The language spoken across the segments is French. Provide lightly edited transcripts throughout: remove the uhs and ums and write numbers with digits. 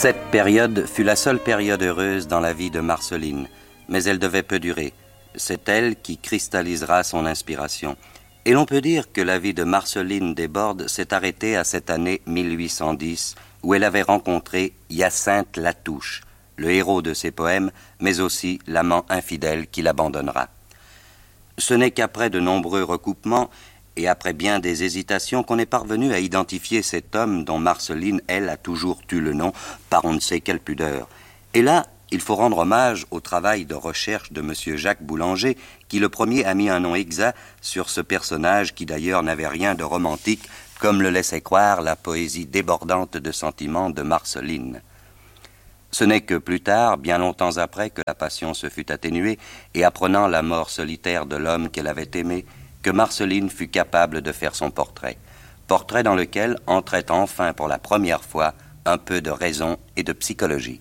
Cette période fut la seule période heureuse dans la vie de Marceline, mais elle devait peu durer. C'est elle qui cristallisera son inspiration. Et l'on peut dire que la vie de Marceline Desbordes s'est arrêtée à cette année 1810, où elle avait rencontré Hyacinthe Latouche, le héros de ses poèmes, mais aussi l'amant infidèle qui l'abandonnera. Ce n'est qu'après de nombreux recoupements et après bien des hésitations qu'on est parvenu à identifier cet homme dont Marceline, elle, a toujours eu le nom par on ne sait quelle pudeur. Et là, il faut rendre hommage au travail de recherche de M. Jacques Boulanger, qui le premier a mis un nom exact sur ce personnage qui d'ailleurs n'avait rien de romantique, comme le laissait croire la poésie débordante de sentiments de Marceline. Ce n'est que plus tard, bien longtemps après que la passion se fut atténuée, et apprenant la mort solitaire de l'homme qu'elle avait aimé, que Marceline fut capable de faire son portrait. Portrait dans lequel entrait enfin pour la première fois un peu de raison et de psychologie.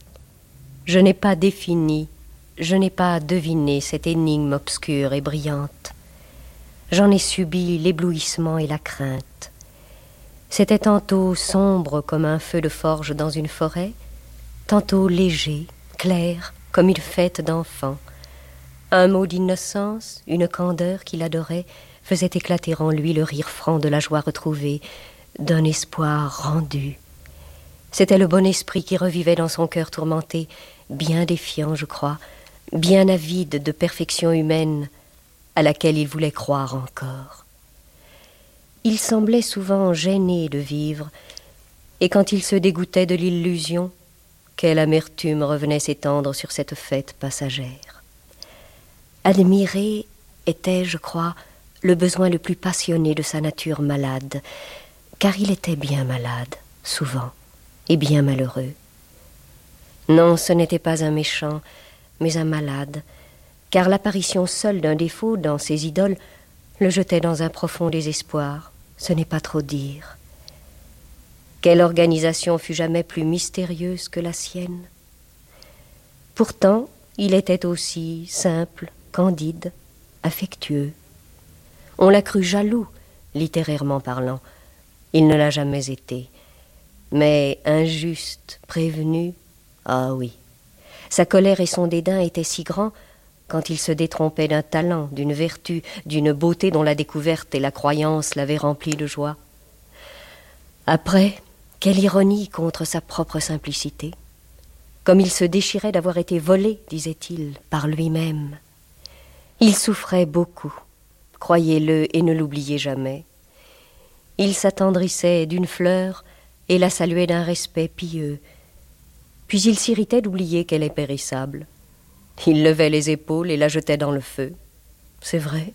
Je n'ai pas défini, je n'ai pas deviné cette énigme obscure et brillante. J'en ai subi l'éblouissement et la crainte. C'était tantôt sombre comme un feu de forge dans une forêt, tantôt léger, clair, comme une fête d'enfants. Un mot d'innocence, une candeur qu'il adorait, faisait éclater en lui le rire franc de la joie retrouvée, d'un espoir rendu. C'était le bon esprit qui revivait dans son cœur tourmenté, bien défiant, je crois, bien avide de perfection humaine, à laquelle il voulait croire encore. Il semblait souvent gêné de vivre, et quand il se dégoûtait de l'illusion, quelle amertume revenait s'étendre sur cette fête passagère. Admirer était, je crois, le besoin le plus passionné de sa nature malade, car il était bien malade, souvent, et bien malheureux. Non, ce n'était pas un méchant, mais un malade, car l'apparition seule d'un défaut dans ses idoles le jetait dans un profond désespoir, ce n'est pas trop dire. Quelle organisation fut jamais plus mystérieuse que la sienne? Pourtant, il était aussi simple, candide, affectueux. On l'a cru jaloux, littérairement parlant. Il ne l'a jamais été. Mais injuste, prévenu, ah oui. Sa colère et son dédain étaient si grands quand il se détrompait d'un talent, d'une vertu, d'une beauté dont la découverte et la croyance l'avaient rempli de joie. Après, quelle ironie contre sa propre simplicité. Comme il se déchirait d'avoir été volé, disait-il, par lui-même. Il souffrait beaucoup, croyez-le et ne l'oubliez jamais. Il s'attendrissait d'une fleur et la saluait d'un respect pieux. Puis il s'irritait d'oublier qu'elle est périssable. Il levait les épaules et la jetait dans le feu. C'est vrai.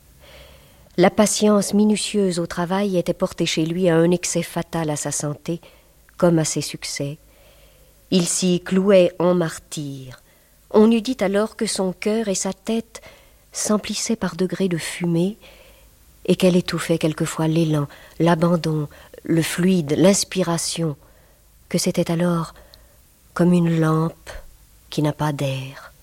La patience minutieuse au travail était portée chez lui à un excès fatal à sa santé, comme à ses succès. Il s'y clouait en martyr. On eût dit alors que son cœur et sa tête s'emplissaient par degrés de fumée et qu'elle étouffait quelquefois l'élan, l'abandon, le fluide, l'inspiration, que c'était alors comme une lampe qui n'a pas d'air.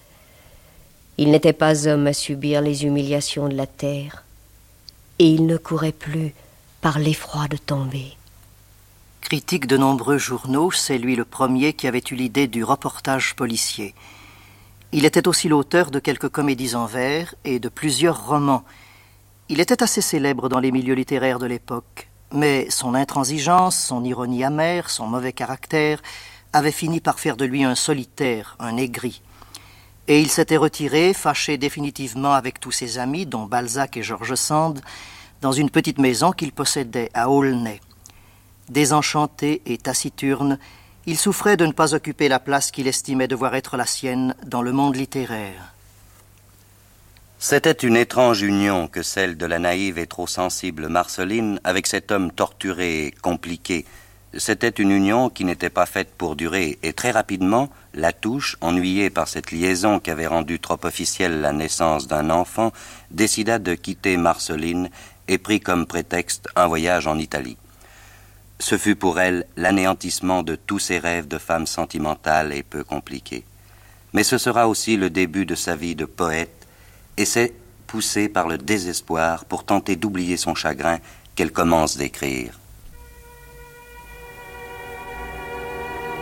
Il n'était pas homme à subir les humiliations de la terre, et il ne courait plus par l'effroi de tomber. Critique de nombreux journaux, c'est lui le premier qui avait eu l'idée du reportage policier. Il était aussi l'auteur de quelques comédies en vers et de plusieurs romans. Il était assez célèbre dans les milieux littéraires de l'époque, mais son intransigeance, son ironie amère, son mauvais caractère avaient fini par faire de lui un solitaire, un aigri. Et il s'était retiré, fâché définitivement avec tous ses amis, dont Balzac et George Sand, dans une petite maison qu'il possédait à Aulnay. Désenchanté et taciturne, il souffrait de ne pas occuper la place qu'il estimait devoir être la sienne dans le monde littéraire. C'était une étrange union que celle de la naïve et trop sensible Marceline avec cet homme torturé et compliqué. C'était une union qui n'était pas faite pour durer, et très rapidement, Latouche, ennuyé par cette liaison qui avait rendu trop officielle la naissance d'un enfant, décida de quitter Marceline et prit comme prétexte un voyage en Italie. Ce fut pour elle l'anéantissement de tous ses rêves de femme sentimentale et peu compliquée. Mais ce sera aussi le début de sa vie de poète, et c'est poussée par le désespoir pour tenter d'oublier son chagrin qu'elle commence d'écrire.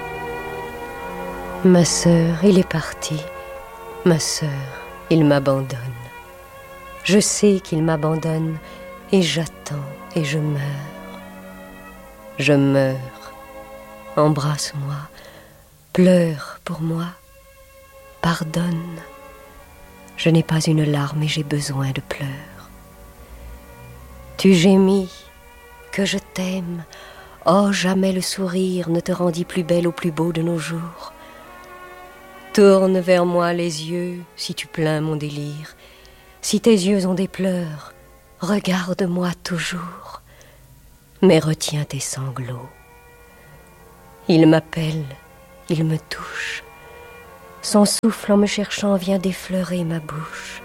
Ma sœur, il est parti. Ma sœur, il m'abandonne. Je sais qu'il m'abandonne et j'attends et je meurs. Je meurs. Embrasse-moi, pleure pour moi, pardonne. Je n'ai pas une larme et j'ai besoin de pleurs. Tu gémis, que je t'aime. Oh, jamais le sourire ne te rendit plus belle au plus beau de nos jours. Tourne vers moi les yeux si tu plains mon délire. Si tes yeux ont des pleurs, regarde-moi toujours. Mais retiens tes sanglots. Il m'appelle, il me touche. Son souffle en me cherchant vient d'effleurer ma bouche.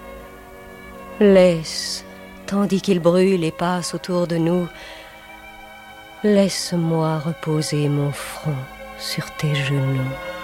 Laisse, tandis qu'il brûle et passe autour de nous, laisse-moi reposer mon front sur tes genoux.